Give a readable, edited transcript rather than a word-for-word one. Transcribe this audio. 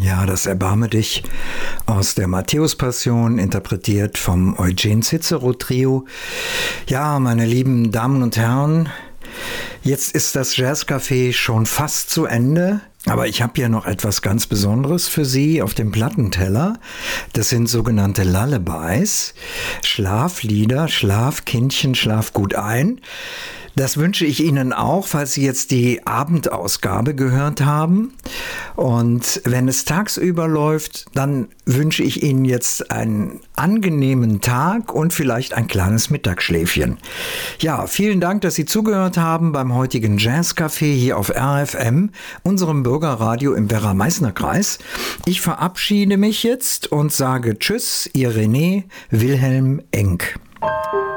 Ja, das Erbarme dich aus der Matthäus-Passion, interpretiert vom Eugen Cicero Trio. Ja, meine lieben Damen und Herren, jetzt ist das Jazzcafé schon fast zu Ende. Aber ich habe hier noch etwas ganz Besonderes für Sie auf dem Plattenteller. Das sind sogenannte Lullabies, Schlaflieder, Schlaf, Kindchen, schlaf gut ein. Das wünsche ich Ihnen auch, falls Sie jetzt die Abendausgabe gehört haben. Und wenn es tagsüber läuft, dann wünsche ich Ihnen jetzt einen angenehmen Tag und vielleicht ein kleines Mittagsschläfchen. Ja, vielen Dank, dass Sie zugehört haben beim heutigen Jazzcafé hier auf RFM, unserem Bürgerradio im Werra-Meißner-Kreis. Ich verabschiede mich jetzt und sage Tschüss, Ihr René Wilhelm Enck.